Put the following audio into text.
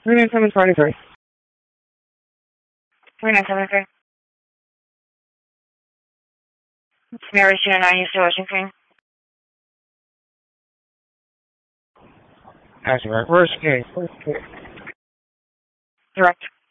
3973. 3973. Mary 209, you still watching Queen? That's right. Where's King? Direct.